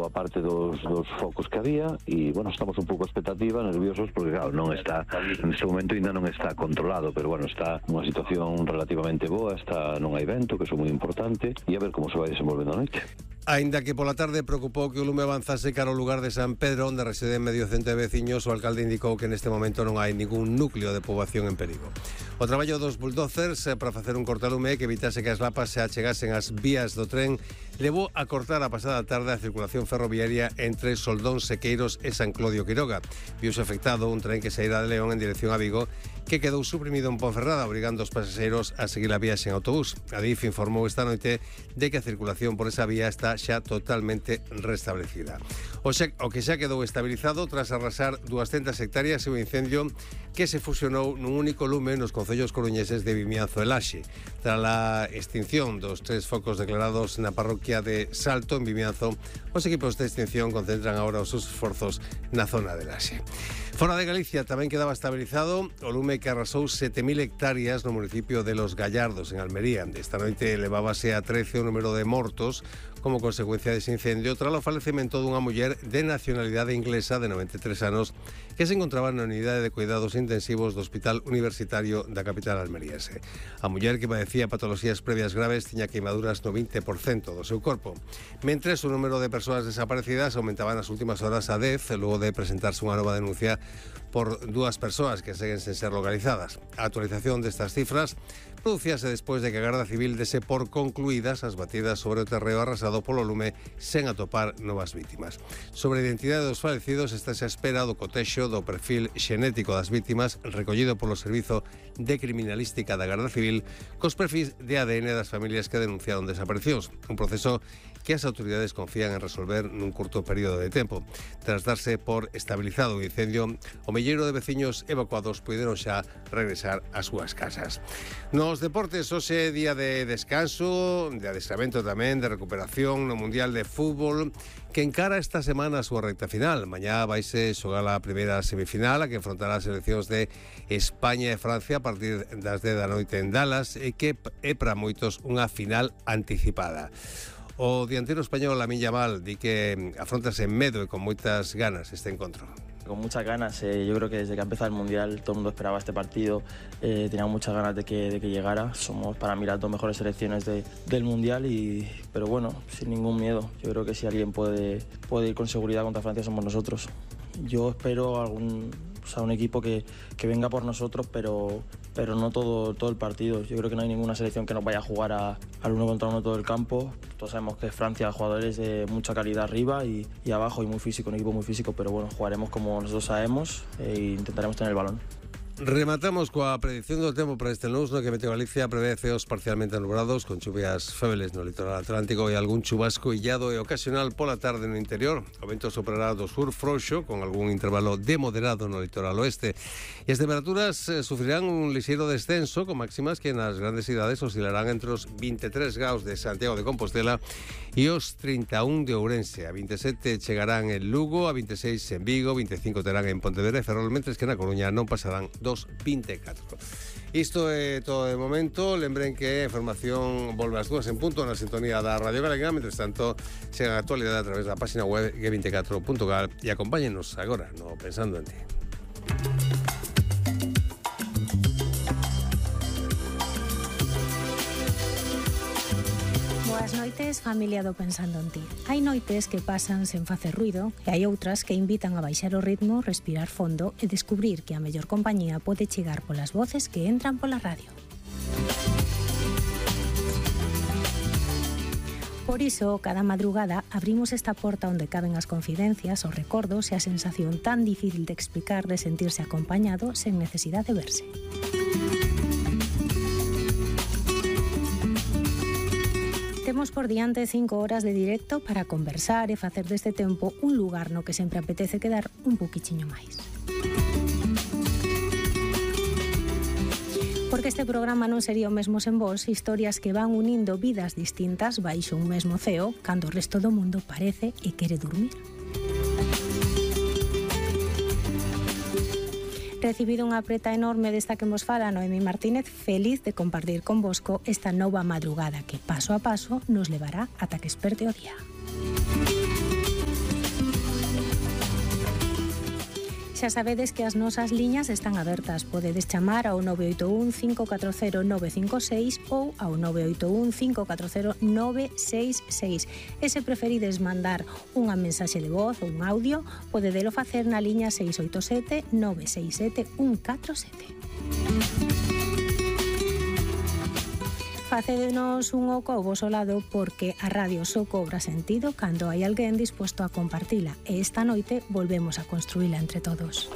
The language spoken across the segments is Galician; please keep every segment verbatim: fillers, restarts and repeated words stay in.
boa parte dos, dos focos que había e, bueno, estamos un pouco expectativa, nerviosos, porque, claro, non está, neste momento ainda non está controlado, pero, bueno, está nunha situación relativamente boa, está nun evento, que é moi importante, e a ver como se vai desenvolvendo a noite. Aínda que pola tarde preocupou que o lume avanzase cara ao lugar de San Pedro, onde residen medio cento de veciños, o alcalde indicou que neste momento non hai ningún núcleo de poboación en perigo. O traballo dos bulldozers para facer un cortalume que evitase que as lapas se achegasen ás vías do tren levou a cortar a pasada tarde a circulación ferroviaria entre Soldón, Sequeiros e San Clodio Quiroga. Viuse afectado un tren que saíra de León en dirección a Vigo, que quedou suprimido en Ponferrada, obrigando os pasaxeiros a seguir a viaxe en autobús. A D I F informou esta noite de que a circulación por esa vía está xa totalmente restablecida. O, xa, o que xa quedou estabilizado tras arrasar duascentas hectáreas e o incendio que se fusionou nun único lume nos concellos coruñeses de Vimianzo e Laxe. Tras a extinción dos tres focos declarados na parroquia de Salto, en Vimianzo, os equipos de extinción concentran agora os seus esforzos na zona de Laxe. Fora de Galicia tamén quedaba estabilizado o lume que arrasou sete mil hectáreas no municipio de Los Gallardos, en Almería. Esta noite levábase a trece o número de mortos como consecuencia dese incendio tras o falecemento dunha muller de nacionalidade inglesa de noventa e tres anos que se encontraba na unidade de cuidados intensivos do Hospital Universitario da capital almeriense. A muller, que padecía patoloxías previas graves, tiña queimaduras no vinte por cento do seu corpo. Mentres, o número de persoas desaparecidas aumentaba nas últimas horas a dez, logo de presentarse unha nova denuncia por dúas persoas que seguen sen ser localizadas. A actualización destas cifras producíase despois de que a Garda Civil dese por concluídas as batidas sobre o terreo arrasado polo lume sen atopar novas vítimas. Sobre a identidade dos falecidos está a espera do cotexo do perfil xenético das vítimas recollido polo Servizo de Criminalística da Garda Civil cos perfis de A D N das familias que denunciaron desaparicións. Un proceso que as autoridades confían en resolver nun curto período de tempo. Tras darse por estabilizado o incendio, o milleiro de veciños evacuados puideron xa regresar ás súas casas. Nos deportes, hoxe día de descanso, de adestramento tamén, de recuperación no Mundial de Fútbol, que encara esta semana a súa recta final. Mañá vaise xogar a primeira semifinal, a que enfrontará as seleccións de España e Francia a partir das dez da noite en Dallas, e que é para moitos unha final anticipada. O dianteiro español Lamine Yamal di que afrontase en medo e con moitas ganas este encontro. Con muchas ganas, eh, yo creo que desde que ha empezado el Mundial todo el mundo esperaba este partido, eh, teníamos muchas ganas de que, de que llegara. Somos para mí las dos mejores selecciones de, del Mundial, y, pero bueno, sin ningún miedo. Yo creo que si alguien puede, puede ir con seguridad contra Francia somos nosotros. Yo espero algún, o sea, un equipo que, que venga por nosotros, pero, pero no todo, todo el partido. Yo creo que no hay ninguna selección que nos vaya a jugar a, al uno contra uno todo el campo. Todos sabemos que Francia, jugadores de mucha calidad arriba y, y abajo, y muy físico, un equipo muy físico, pero bueno, jugaremos como nosotros sabemos e intentaremos tener el balón. Rematamos coa predicción do tempo para este luns, no que Meteo Galicia prevé ceos parcialmente nublados con chuvias febles no litoral atlántico e algún chubasco illado e ocasional pola tarde no interior. O vento soprará do sur frouxo con algún intervalo de moderado no litoral oeste. E as temperaturas eh, sufrirán un lixeiro descenso, con máximas que nas grandes cidades oscilarán entre os vinte e tres graus de Santiago de Compostela e os trinta e un de Ourense. A vinte e sete chegarán en Lugo, a vinte e seis en Vigo, vinte e cinco terán en Pontevedra e Ferrol, mentres que na Coruña non pasarán dos vinte e catro. Isto é todo de momento. Lembren que a información volve ás dúas en punto na sintonía da Radio Galega. Mentres tanto, chega a actualidade a través da página web ge vinte e catro punto gal e acompáñenos agora no Pensando en Ti. Boas noites, familia do Pensando en Ti. Hai noites que pasan sen facer ruido e hai outras que invitan a baixar o ritmo, respirar fondo e descubrir que a mellor compañía pode chegar polas voces que entran pola radio. Por iso, cada madrugada abrimos esta porta onde caben as confidencias, os recordos e a sensación tan difícil de explicar de sentirse acompañado sen necesidade de verse. Temos por diante cinco horas de directo para conversar e facer deste tempo un lugar no que sempre apetece quedar un pouquichiño máis. Porque este programa non sería o mesmo sen vos, historias que van unindo vidas distintas baixo un mesmo ceo, cando o resto do mundo parece e quere dormir. Recibido unha apreta enorme desta que vos fala Noemí Martínez, feliz de compartir convosco esta nova madrugada que paso a paso nos levará ata que esperte o día. Xa sabedes que as nosas liñas están abertas. Podedes chamar ao nove oito un, cinco catro cero, nove cinco seis ou ao nove oito un, cinco catro cero, nove seis seis. E se preferides mandar unha mensaxe de voz ou un audio, podedelo facer na liña seis oito sete, nove seis sete, un catro sete. Facédenos un oco ao voso lado porque a radio só cobra sentido cando hai alguén disposto a compartila e esta noite volvemos a construíla entre todos.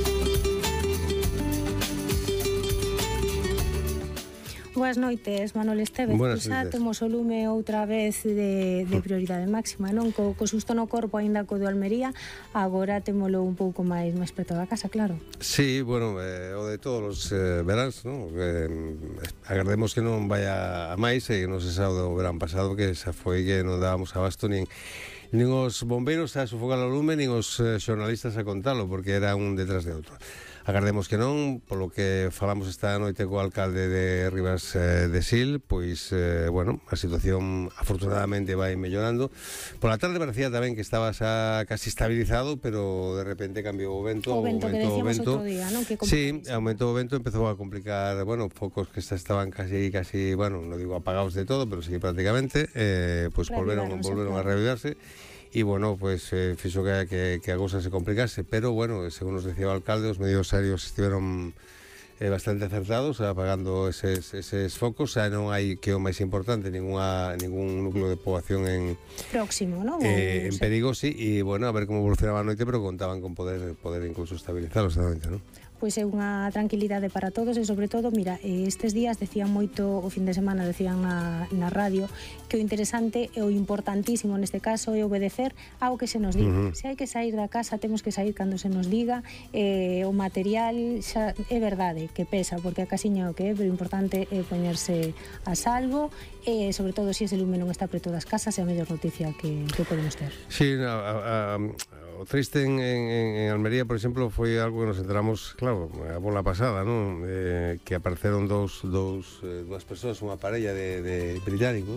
Boas noites, Manuel Esteves. Xa temos o lume outra vez de, de prioridade máxima, non? Co, co susto no corpo aínda co do Almería, agora témolo un pouco máis máis preto da casa, claro. Sí, bueno, eh, o de todos os eh, veráns, non? Eh, agardemos que non vaya a máis e que non se sabe do verán pasado que xa foi que non dábamos abasto nin nin os bombeiros a sofocar o lume, nin os eh, xornalistas a contalo, porque era un detrás de outro. Agardemos que non, polo que falamos esta noite co alcalde de Rivas eh, de Sil, pois, eh, bueno, a situación afortunadamente vai mellorando. Pola tarde parecía tamén que estaba xa casi estabilizado, pero de repente cambiou o vento. O vento que decíamos outro día, non? Que sí, aumentou o vento, empezou a complicar, bueno, focos que estaban casi, casi, bueno, non digo apagados de todo, pero sí prácticamente, eh, pois volveron, volveron a reavivarse. E, bueno, pues eh, fixo que, que, que a cousa se complicase, pero, bueno, según nos decía o alcalde, os medios aéreos estiveron eh, bastante acertados apagando eses, eses focos, xa non hai, que o máis importante, ninguna, ningún núcleo de poboación en próximo, non? Eh, en perigo, sí, e, bueno, a ver como evolucionaba a noite, pero contaban con poder, poder incluso estabilizalos a noite, non? Pois é unha tranquilidade para todos e sobre todo, mira, estes días decían moito, o fin de semana decían na, na radio que o interesante e o importantísimo neste caso é obedecer ao que se nos diga. Uh -huh. Se hai que sair da casa, temos que sair cando se nos diga, eh, o material xa é verdade que pesa, porque a casiña o que é, pero o importante é poñerse a salvo e sobre todo se ese lume non está preto das casas é a mellor noticia que, que podemos ter. Sí, a, a, a, o triste en, en, en Almería, por exemplo, foi algo que nos enteramos, claro, a bola pasada, non? Eh, que apareceron dous, dous, eh, dúas persoas, unha parella de, de británicos,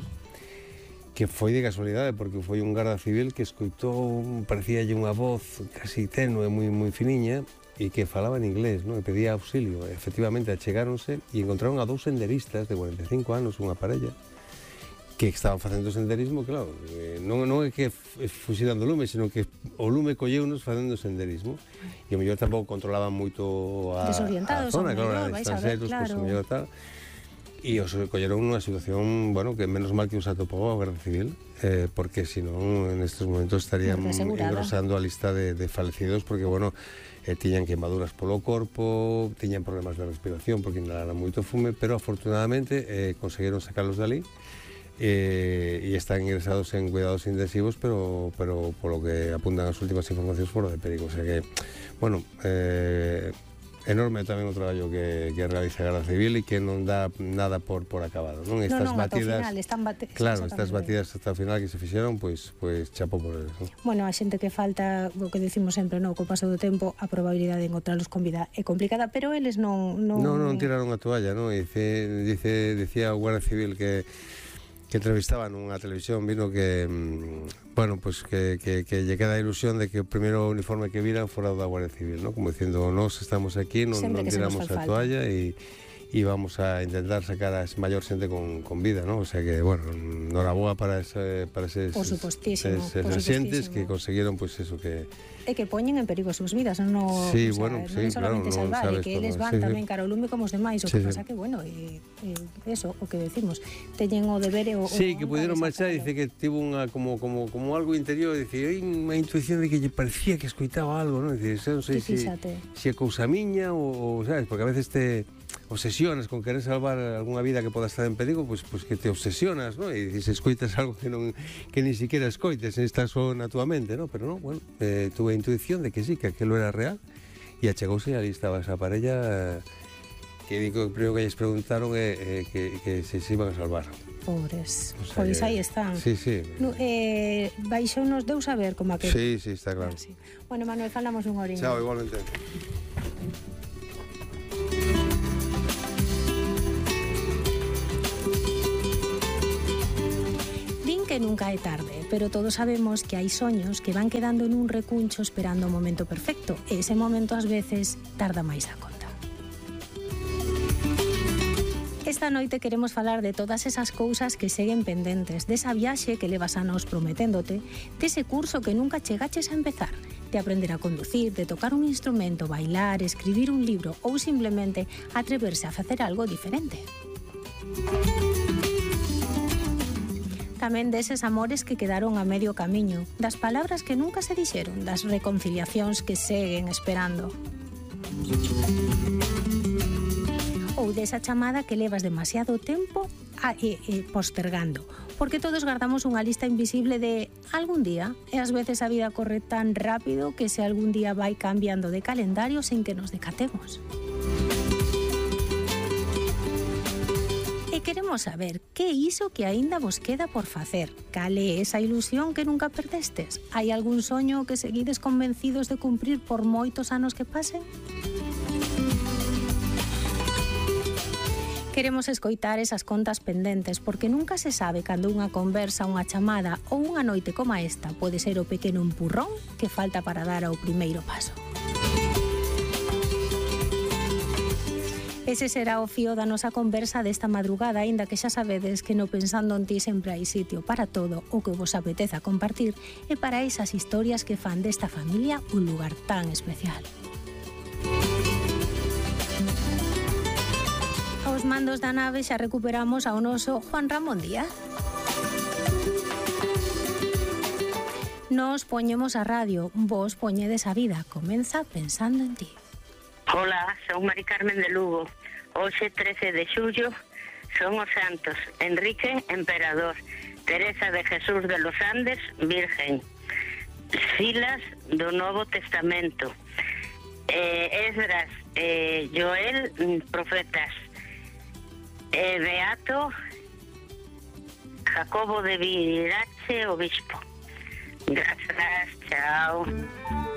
que foi de casualidade, porque foi un garda civil que escoitou, parecíalle unha voz casi tenue, moi, moi finiña, e que falaba en inglés, non? E pedía auxilio. E, efectivamente, achegáronse e encontraron a dous senderistas de cuarenta e cinco anos, unha parella, que estaban facendo senderismo, claro, eh, non, non é que fuxiran do lume, sino que o lume colleunos facendo senderismo, e o mellor tampouco controlaban moito a, a zona, claro, a distanceiros, claro. Pues, o mellor tal, e os colleron nunha situación, bueno, que menos mal que os atopou a Guardia Civil, eh, porque senón en estes momentos estarían engrosando a lista de, de falecidos, porque, bueno, eh, tiñan queimaduras polo corpo, tiñan problemas de respiración, porque inhalaran moito fume, pero afortunadamente eh, conseguiron sacarlos dali, Eh, e están ingresados en cuidados intensivos, pero, pero por lo que apuntan as últimas informacións fora de perigo, o sea que, bueno, eh, enorme tamén o traballo que, que realiza a Garda Civil e que non dá nada por, por acabado, non? Estas no, no, batidas, final, están bate... claro, estas batidas hasta o final que se fixeron, pois, pois chapo por eles, non? Bueno, a xente que falta, o que decimos sempre, non, co paso do tempo, a probabilidade de encontralos con vida é complicada, pero eles non... Non, non, non tiraron a toalla, non? E dice, dice, dicía o Guardia Civil que que entrevistaban nunha televisión, vino que, bueno, pues que, que, que lle queda a ilusión de que o primeiro uniforme que viran fora o da Guardia Civil, ¿no? Como dicindo, nós estamos aquí, non, non tiramos a toalla e e vamos a intentar sacar a maior xente con, con vida, ¿no? O sea que, bueno, noraboa para, ese, para eses, por supostísimo, eses por xentes que conseguiron, pues eso, que... E que poñen en perigo as súas vidas, non, sí, o sea, bueno, non sí, é solamente claro, salvar, no e que eles van sí, tamén sí. cara ao lume como os demais, o sí, que pasa sí. que, bueno, e, e eso, o que decimos, teñen o deber e o... Sí, o que pudieron marchar, dice que tivo unha, como, como, como algo interior, dice, hai unha intuición de que lle parecía que escoitaba algo, non? Dice, non sei se si, si é cousa miña ou, sabes, porque a veces te obsesionas con querer salvar algunha vida que poda estar en perigo, pois pues, pues que te obsesionas, ¿no? E dices, escoitas algo que non que ni siquiera escoites, está só na túa mente, ¿no? Pero non, bueno, eh, tuve a intuición de que sí, que aquilo era real, e achegouse e ali estaba esa parella, que digo, o primeiro que lles preguntaron é eh, que, que se se iban a salvar. Pobres, o sea, pois aí están. Sí, sí. No, eh, baixo nos deu saber como aquel. Sí, sí, está claro. Ah, sí. Bueno, Manuel, falamos un orinho. Chao, igualmente. Que que nunca é tarde, pero todos sabemos que hai soños que van quedando nun recuncho esperando o momento perfecto, e ese momento ás veces tarda máis a conta. Esta noite queremos falar de todas esas cousas que seguen pendentes, desa viaxe que levas anos prometéndote, dese curso que nunca chegaches a empezar, de aprender a conducir, de tocar un instrumento, bailar, escribir un libro ou simplemente atreverse a facer algo diferente. Tamén deses amores que quedaron a medio camiño, das palabras que nunca se dixeron, das reconciliacións que seguen esperando. Ou desa chamada que levas demasiado tempo a, e, e, postergando, porque todos guardamos unha lista invisible de algún día, e ás veces a vida corre tan rápido que se algún día vai cambiando de calendario sen que nos decatemos. E queremos saber que é iso que aínda vos queda por facer, cal é esa ilusión que nunca perdestes? Hai algún soño que seguides convencidos de cumprir por moitos anos que pasen? Queremos escoitar esas contas pendentes porque nunca se sabe cando unha conversa, unha chamada ou unha noite como esta pode ser o pequeno empurrón que falta para dar ao primeiro paso. Ese será o fío da nosa conversa desta madrugada, aínda que xa sabedes que no Pensando en Ti sempre hai sitio para todo o que vos apeteza compartir e para esas historias que fan desta familia un lugar tan especial. Aos mandos da nave xa recuperamos ao noso Juan Ramón Díaz. Nos poñemos a radio, vos poñedes a vida. Comeza Pensando en Ti. Hola, son Mari Carmen de Lugo. Hoxe, trece de xullo, son os santos Enrique, emperador, Teresa de Jesús de los Andes, virgen, Silas do Novo Testamento, eh, Esdras, eh, Joel, profetas, eh, Beato, Jacobo de Virache, obispo. Gracias, chao.